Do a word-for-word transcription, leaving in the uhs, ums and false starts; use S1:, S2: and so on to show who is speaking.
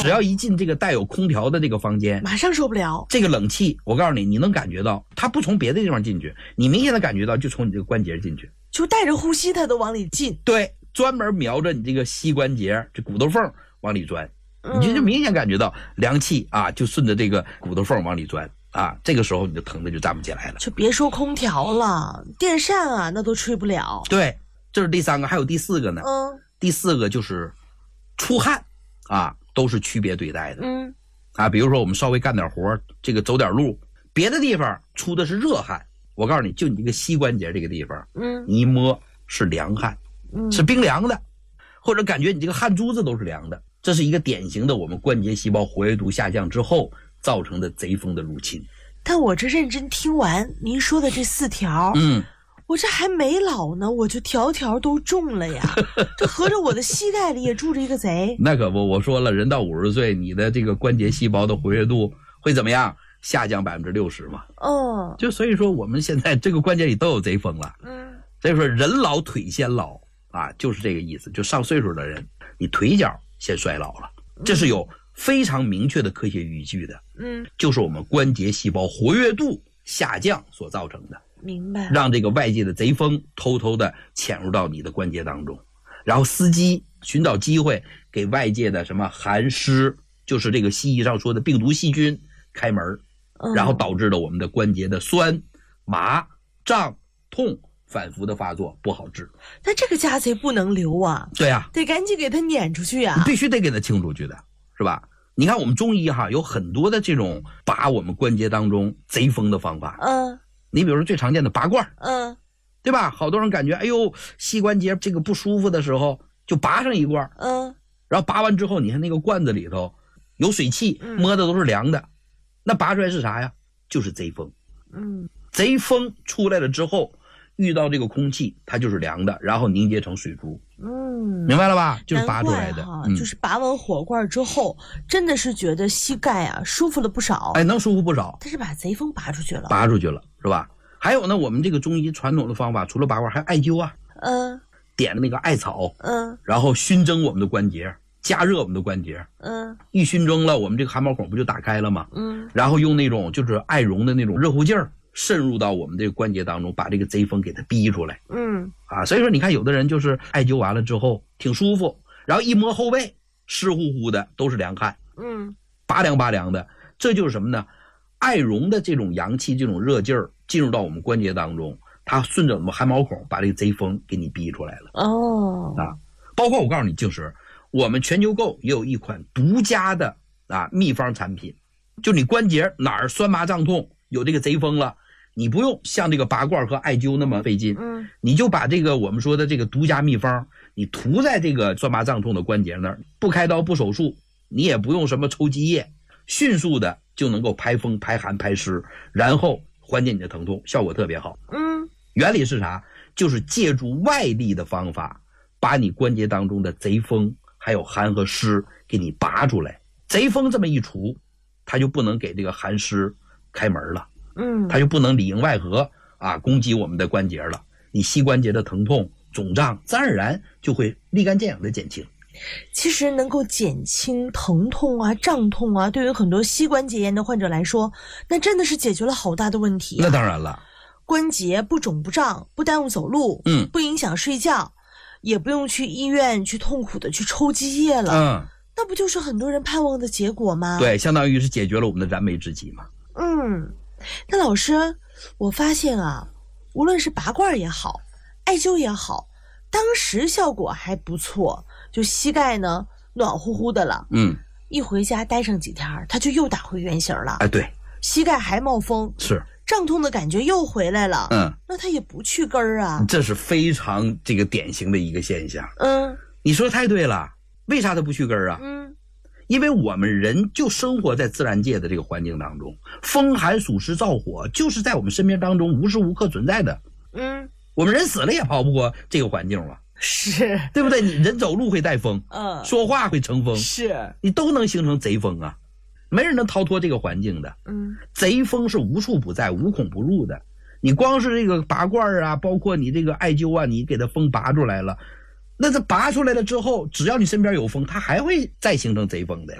S1: 只要一进这个带有空调的这个房间，
S2: 马上受不了。
S1: 这个冷气，我告诉你，你能感觉到，它不从别的地方进去，你明显的感觉到就从你这个关节进去，
S2: 就带着呼吸它都往里进。
S1: 对，专门瞄着你这个膝关节这骨头缝往里钻，你就就明显感觉到凉气啊，就顺着这个骨头缝往里钻啊，这个时候你就疼的就站不起来了。
S2: 就别说空调了，电扇啊那都吹不了。
S1: 对，这是第三个，还有第四个呢。
S2: 嗯，
S1: 第四个就是出汗啊，都是区别对待的。
S2: 嗯，
S1: 啊，比如说我们稍微干点活，这个走点路，别的地方出的是热汗，我告诉你，就你这个膝关节这个地方，
S2: 嗯，
S1: 你一摸是凉汗，
S2: 嗯，
S1: 是冰凉的，或者感觉你这个汗珠子都是凉的，这是一个典型的我们关节细胞活跃度下降之后造成的贼风的入侵。
S2: 但我这认真听完您说的这四条，
S1: 嗯，
S2: 我这还没老呢，我就条条都中了呀！这合着我的膝盖里也住着一个贼。
S1: 那可不，我说了，人到五十岁，你的这个关节细胞的活跃度会怎么样？下降百分之六十嘛。
S2: 嗯，
S1: 就所以说我们现在这个关节里都有贼风了。
S2: 嗯，
S1: 所以说人老腿先老啊，就是这个意思。就上岁数的人，你腿脚先衰老了，这是有非常明确的科学依据的。
S2: 嗯，
S1: 就是我们关节细胞活跃度下降所造成的。
S2: 明白。
S1: 让这个外界的贼风偷偷的潜入到你的关节当中，然后司机寻找机会给外界的什么寒湿，就是这个西医上说的病毒细菌开门，然后导致了我们的关节的酸、麻、胀、痛反复的发作，不好治。
S2: 但这个家贼不能留啊。
S1: 对啊，
S2: 得赶紧给他撵出去啊。
S1: 你必须得给他清出去的，是吧？你看我们中医哈有很多的这种拔我们关节当中贼风的方法。
S2: 嗯，
S1: 你比如说最常见的拔罐，
S2: 嗯，
S1: 对吧？好多人感觉哎呦膝关节这个不舒服的时候就拔上一罐，
S2: 嗯，
S1: 然后拔完之后你看那个罐子里头有水汽，
S2: 嗯，
S1: 摸的都是凉的，那拔出来是啥呀？就是贼风。
S2: 嗯，
S1: 贼风出来了之后遇到这个空气它就是凉的，然后凝结成水珠。
S2: 嗯，
S1: 明白了吧？就是拔出来的。
S2: 哈、嗯，就是拔完火罐之后真的是觉得膝盖啊舒服了不少。
S1: 哎，能舒服不少。
S2: 他是把贼风拔出去了。
S1: 拔出去了，是吧？还有呢，我们这个中医传统的方法，除了拔罐还有艾灸啊。
S2: 嗯，
S1: 点的那个艾草，
S2: 嗯，
S1: 然后熏蒸我们的关节，加热我们的关节，
S2: 嗯，
S1: 一熏蒸了，我们这个汗毛孔不就打开了吗？
S2: 嗯，
S1: 然后用那种就是艾绒的那种热乎劲儿渗入到我们这个关节当中，把这个贼风给它逼出来。
S2: 嗯，
S1: 啊，所以说你看有的人就是艾灸完了之后挺舒服，然后一摸后背湿乎乎的都是凉汗，
S2: 嗯，
S1: 拔凉拔凉的，这就是什么呢？艾绒的这种阳气这种热劲儿进入到我们关节当中，它顺着我们汗毛孔把这个贼风给你逼出来了。
S2: 哦，
S1: 啊，包括我告诉你，就是我们全球购也有一款独家的啊秘方产品，就你关节哪儿酸麻胀痛有这个贼风了，你不用像这个拔罐和艾灸那么费劲，
S2: 嗯，
S1: 你就把这个我们说的这个独家秘方，你涂在这个酸麻胀痛的关节那儿，不开刀不手术，你也不用什么抽积液，迅速的就能够排风排寒排湿，然后缓解你的疼痛，效果特别好。
S2: 嗯，
S1: 原理是啥？就是借助外力的方法，把你关节当中的贼风还有寒和湿给你拔出来。贼风这么一除，它就不能给这个寒湿开门了，
S2: 嗯，
S1: 它就不能里应外合啊攻击我们的关节了。你膝关节的疼痛肿胀自然而然就会立竿见影的减轻。
S2: 其实能够减轻疼痛啊胀痛啊，对于很多膝关节炎的患者来说，那真的是解决了好大的问题、啊、
S1: 那当然了，
S2: 关节不肿不胀，不耽误走路，
S1: 嗯，
S2: 不影响睡觉，也不用去医院去痛苦的去抽积液了，
S1: 嗯，
S2: 那不就是很多人盼望的结果吗？
S1: 对，相当于是解决了我们的燃眉之急嘛。
S2: 嗯，那老师，我发现啊，无论是拔罐也好，艾灸也好，当时效果还不错，就膝盖呢暖乎乎的了，
S1: 嗯，
S2: 一回家待上几天，它就又打回原形了。
S1: 哎，对，
S2: 膝盖还冒风，
S1: 是
S2: 胀痛的感觉又回来了，
S1: 嗯，
S2: 那它也不去根儿啊，
S1: 这是非常这个典型的一个现象。
S2: 嗯，
S1: 你说太对了，为啥它不去根儿啊？
S2: 嗯，
S1: 因为我们人就生活在自然界的这个环境当中，风寒暑湿燥火就是在我们身边当中无时无刻存在的。
S2: 嗯，
S1: 我们人死了也跑不过这个环境了，
S2: 是，
S1: 对不对？你人走路会带风，
S2: 嗯，
S1: 说话会成风，
S2: 是，
S1: 你都能形成贼风啊，没人能逃脱这个环境的。
S2: 嗯，
S1: 贼风是无处不在，无孔不入的。你光是这个拔罐啊，包括你这个艾灸啊，你给它风拔出来了，那这拔出来了之后，只要你身边有风，它还会再形成贼风的。